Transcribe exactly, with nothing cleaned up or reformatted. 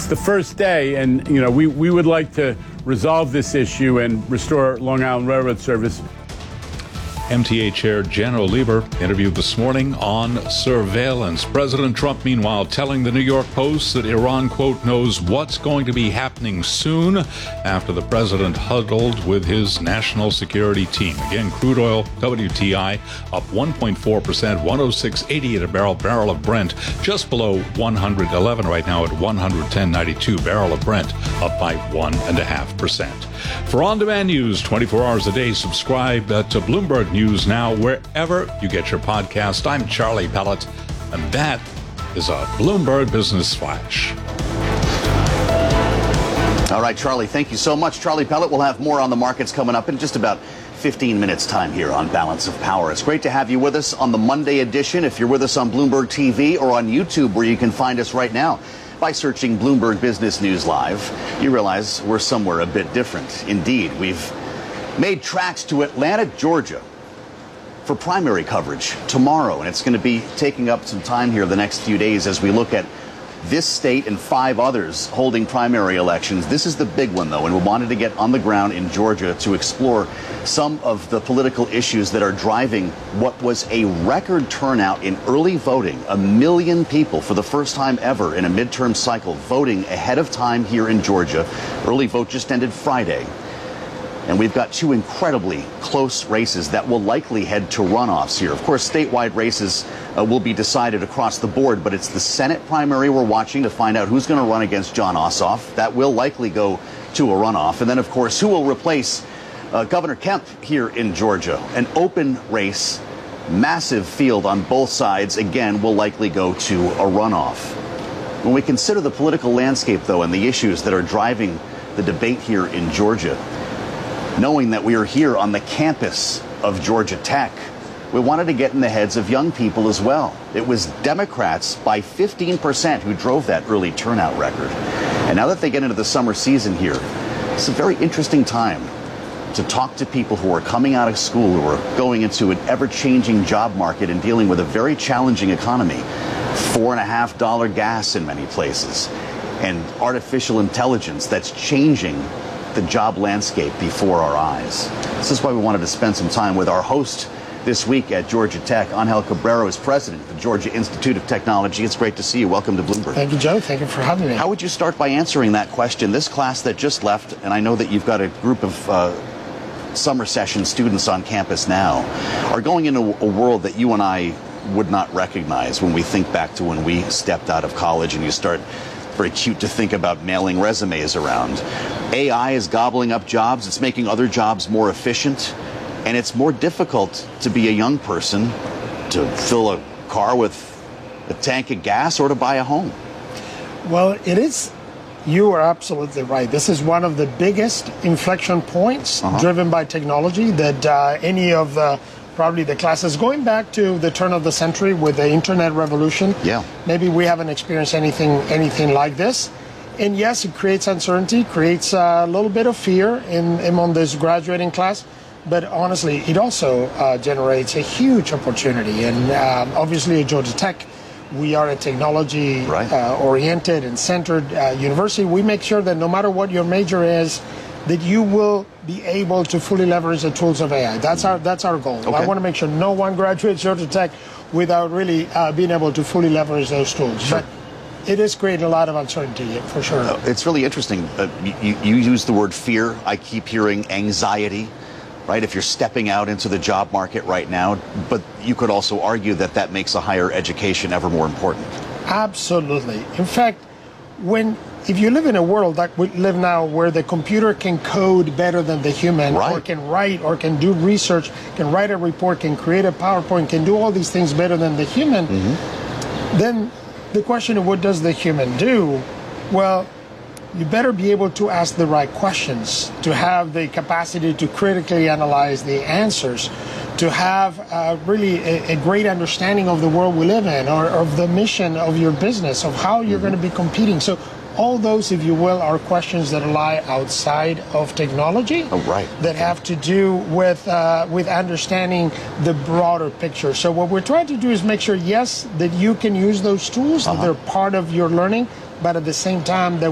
it's the first day, and, you know, we, we would like to resolve this issue and restore Long Island Railroad service. M T A Chair Janno Lieber interviewed this morning on surveillance. President Trump, meanwhile, telling the New York Post that Iran, quote, knows what's going to be happening soon after the president huddled with his national security team. Again, crude oil, W T I, up one point four percent, one oh six eighty at a barrel. Barrel of Brent just below one hundred eleven right now at one hundred ten ninety-two. Barrel of Brent up by one point five percent. For on-demand news twenty-four hours a day, subscribe uh, to Bloomberg News Now wherever you get your podcast. I'm Charlie Pellet, and that is a Bloomberg Business Flash. All right, Charlie, thank you so much. Charlie Pellet will have more on the markets coming up in just about fifteen minutes time here on Balance of Power. It's great to have you with us on the Monday edition. If you're with us on Bloomberg T V or on YouTube, where you can find us right now by searching Bloomberg Business News Live, you realize we're somewhere a bit different. Indeed, we've made tracks to Atlanta, Georgia for primary coverage tomorrow, and it's going to be taking up some time here the next few days as we look at this state and five others holding primary elections. This is the big one, though, and we wanted to get on the ground in Georgia to explore some of the political issues that are driving what was a record turnout in early voting. A million people for the first time ever in a midterm cycle voting ahead of time here in Georgia. Early vote just ended Friday. And we've got two incredibly close races that will likely head to runoffs here. Of course, statewide races uh, will be decided across the board, but it's the Senate primary we're watching to find out who's going to run against Jon Ossoff. That will likely go to a runoff. And then, of course, who will replace uh, Governor Kemp here in Georgia? An open race, massive field on both sides, again, will likely go to a runoff. When we consider the political landscape, though, and the issues that are driving the debate here in Georgia, knowing that we are here on the campus of Georgia Tech, we wanted to get in the heads of young people as well. It was Democrats by fifteen percent who drove that early turnout record. And now that they get into the summer season here, it's a very interesting time to talk to people who are coming out of school, who are going into an ever-changing job market and dealing with a very challenging economy. Four and a half dollar gas in many places, and artificial intelligence that's changing the job landscape before our eyes. This is why we wanted to spend some time with our host this week at Georgia Tech. Angel Cabrero is president of the Georgia Institute of Technology. It's great to see you. Welcome to Bloomberg. Thank you, Joe. Thank you for having me. How would you start by answering that question? This class that just left, and I know that you've got a group of uh, summer session students on campus now, are going into a world that you and I would not recognize when we think back to when we stepped out of college, and you start very cute to think about mailing resumes around. A I is gobbling up jobs. It's making other jobs more efficient. And it's more difficult to be a young person to fill a car with a tank of gas or to buy a home. Well, it is. You are absolutely right. This is one of the biggest inflection points uh-huh. driven by technology that uh, any of the probably the classes going back to the turn of the century with the internet revolution. Yeah. Maybe we haven't experienced anything anything like this. And yes, it creates uncertainty, creates a little bit of fear in among this graduating class. But honestly, it also uh, generates a huge opportunity. And um, obviously at Georgia Tech, we are a technology right. uh, oriented and centered uh, university. We make sure that no matter what your major is, that you will be able to fully leverage the tools of A I. That's our that's our goal. Okay. I want to make sure no one graduates Georgia Tech without really uh, being able to fully leverage those tools. Sure. But it is creating a lot of uncertainty, for sure. Uh, it's really interesting. Uh, you, you use the word fear. I keep hearing anxiety, right? If you're stepping out into the job market right now, but you could also argue that that makes a higher education ever more important. Absolutely. In fact, when if you live in a world like we live now where the computer can code better than the human, right. or can write or can do research, can write a report, can create a PowerPoint, can do all these things better than the human, mm-hmm. then the question of what does the human do? Well, you better be able to ask the right questions, to have the capacity to critically analyze the answers, to have uh, really a, a great understanding of the world we live in, or of the mission of your business, of how you're mm-hmm. going to be competing. So all those, if you will, are questions that lie outside of technology. Oh, right. That have to do with uh, with understanding the broader picture. So what we're trying to do is make sure, yes, that you can use those tools, uh-huh. that they're part of your learning, but at the same time that